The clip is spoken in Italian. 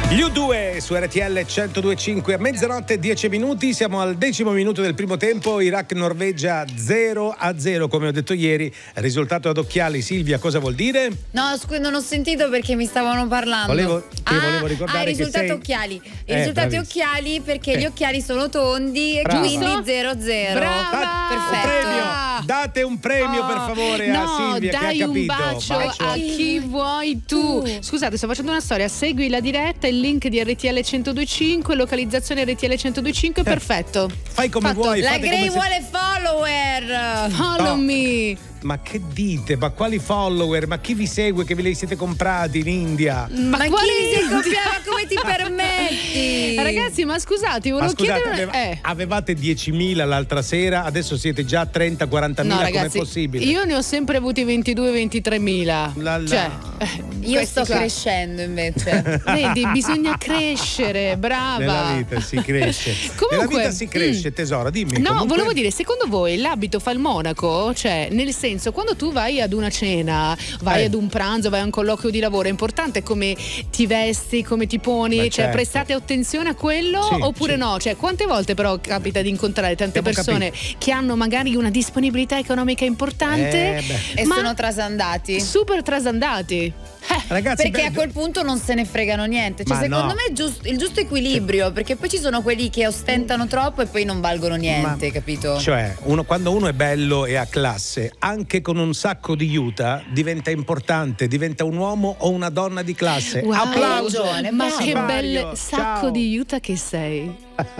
Gli U2 su RTL 102.5 a mezzanotte e 10 minuti, siamo al 10° minuto del primo tempo, Iraq-Norvegia 0-0, come ho detto ieri, risultato ad occhiali. Silvia, cosa vuol dire? No, non ho sentito perché mi stavano parlando. Volevo ricordare il risultato che sei... occhiali. Il risultato è occhiali perché gli occhiali sono tondi e Brava. quindi 0-0. Brava! Perfetto. Un premio. Date un premio per favore a Silvia, che ha dai capito. un bacio a chi vuoi tu. Scusate, sto facendo una storia. Segui la diretta, il link di RTL 102.5, localizzazione RTL 102.5, perfetto. Fai come vuoi. La fate Grey come vuole follower. Follow me. Ma che dite? Ma quali follower? Ma chi vi segue che ve li siete comprati in India? Ma chi si copiava? Come ti permetti? Ragazzi, ma scusate, volevo chiedere. Avevate 10.000 l'altra sera, adesso siete già 30-40.000, No, com'è ragazzi, possibile? io ne ho sempre avuti 22-23.000. Cioè, io sto crescendo invece. Vedi, bisogna crescere, brava. Nella vita si cresce. Comunque, nella vita si cresce, tesoro, dimmi. No, comunque... volevo dire, secondo voi l'abito fa il monaco? Cioè, nel senso, quando tu vai ad una cena, vai ad un pranzo, vai a un colloquio di lavoro, è importante come ti vesti, come ti poni. Cioè, certo. Prestate attenzione a quello oppure no? Cioè, quante volte però capita di incontrare tante persone che hanno magari una disponibilità economica importante e sono trasandati. Super trasandati. Ragazzi, perché a quel punto non se ne fregano niente. Cioè, secondo me è il giusto equilibrio, perché poi ci sono quelli che ostentano troppo e poi non valgono niente, capito? Cioè, quando uno è bello e ha classe, anche con un sacco di juta diventa importante, diventa un uomo o una donna di classe. Wow, Applauso! ma che Mario, bel sacco ciao. di juta che sei.